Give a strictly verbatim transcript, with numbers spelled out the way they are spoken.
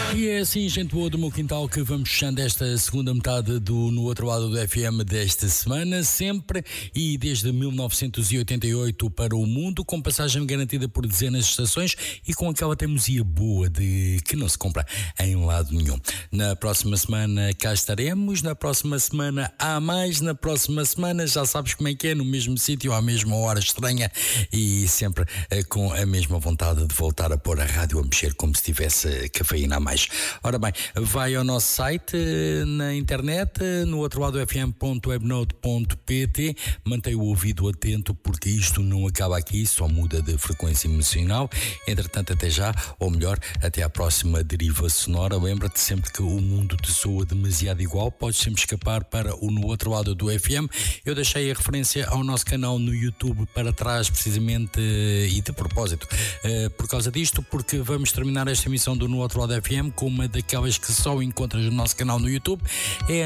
E é assim, gente boa do meu quintal, que vamos fechando esta segunda metade do No Outro Lado do F M desta semana, sempre e desde mil novecentos e oitenta e oito para o mundo, com passagem garantida por dezenas de estações e com aquela teimosia boa de que não se compra em lado nenhum. Na próxima semana cá estaremos, na próxima semana há mais, na próxima semana já sabes como é que é, no mesmo sítio, à mesma hora estranha e sempre eh, com a mesma vontade de voltar a pôr a rádio a mexer como se tivesse cafeína a mais. Ora bem, vai ao nosso site na internet, no outro lado f m ponto webnode ponto p t, mantenha o ouvido atento porque isto não acaba aqui, só muda de frequência emocional. Entretanto, até já, ou melhor, até à próxima deriva sonora. Lembra-te sempre que o mundo te soa demasiado igual, podes sempre escapar para o No Outro Lado do F M. Eu deixei a referência ao nosso canal no YouTube para trás, precisamente, e de propósito, por causa disto, porque vamos terminar esta emissão do No Outro Lado F M com uma daquelas que só encontras no nosso canal no YouTube. É